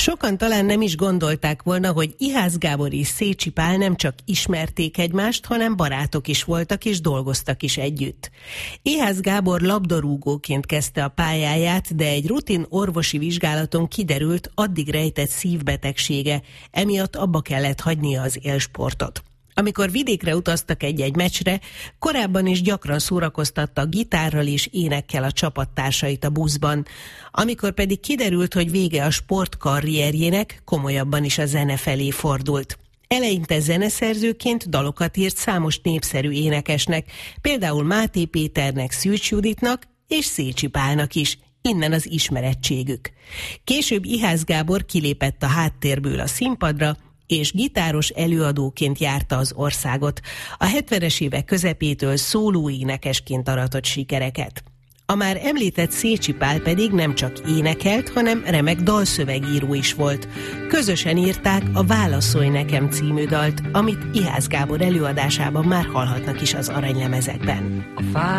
Sokan talán nem is gondolták volna, hogy Ihász Gábor és Szécsi Pál nem csak ismerték egymást, hanem barátok is voltak és dolgoztak is együtt. Ihász Gábor labdarúgóként kezdte a pályáját, de egy rutin orvosi vizsgálaton kiderült addig rejtett szívbetegsége, emiatt abba kellett hagynia az élsportot. Amikor vidékre utaztak egy-egy meccsre, korábban is gyakran szórakoztatta gitárral és énekkel a csapattársait a buszban. Amikor pedig kiderült, hogy vége a sportkarrierjének, komolyabban is a zene felé fordult. Eleinte zeneszerzőként dalokat írt számos népszerű énekesnek, például Máté Péternek, Szűcs Juditnak és Szécsi Pálnak is. Innen az ismerettségük. Később Ihász Gábor kilépett a háttérből a színpadra, és gitáros előadóként járta az országot. A 70-es évek közepétől szólóénekesként aratott sikereket. A már említett Szécsi Pál pedig nem csak énekelt, hanem remek dalszövegíró is volt. Közösen írták a Válaszolj nekem című dalt, amit Ihász Gábor előadásában már hallhatnak is az aranylemezekben.